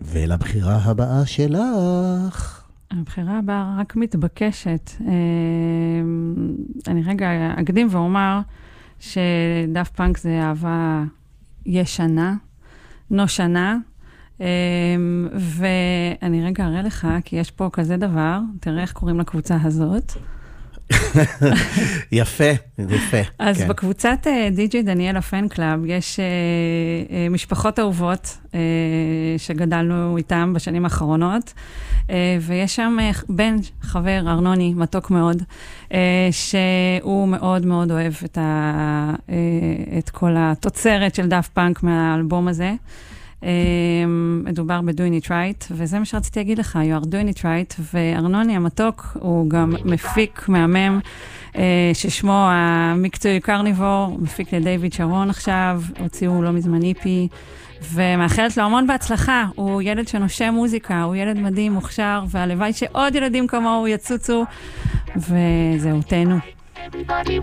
ולבחירה הבאה שלך. הבחירה הבאה רק מתבקשת. אני רגע אקדים ואומר שדאפט פאנק זה אהבה ישנה, נושנה, ואני רגע אראה לך, כי יש פה כזה דבר, תראה איך קוראים לקבוצה הזאת. יפה, יפה. אז כן. בקבוצת די.ג'יי דניאל הפן קלאב יש משפחות אהובות שגדלנו איתם בשנים האחרונות, ויש שם בן חבר ארנוני, מתוק מאוד, שהוא מאוד מאוד אוהב את כל התוצרת של דאפט פאנק מהאלבום הזה. מדובר ב-Doing It Right, וזה מה שרציתי להגיד לך, you are doing it right, וארנוני המתוק הוא גם מפיק מהמם, ששמו המקצועי קרניבור, מפיק לדייוויד שרון עכשיו, הוציאו לא מזמן איפי, ומאחלת לו המון בהצלחה, הוא ילד שנושם מוזיקה, הוא ילד מדהים, מוכשר, והלוואי שעוד ילדים כמוהו יצוצו, וזהו, תהנו.